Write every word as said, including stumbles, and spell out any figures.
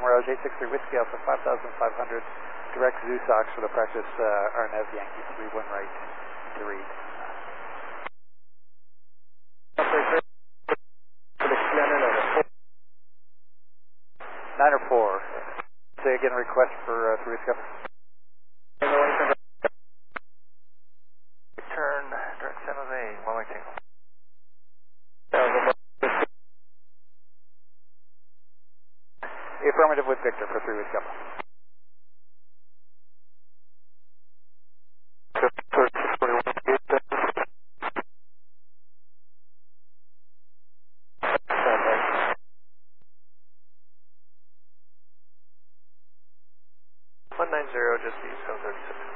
Mirage eight six three Whiskey Alpha five thousand five hundred, direct Zoosox for the practice uh, Arnev Yankee three one right to read. Nine or four. Say again, request for uh, three Whiskey Alpha. Turn direct San Jose, one way two. Affirmative with Victor for three Whiskey Alpha. one nine zero, just be seven thirty-six.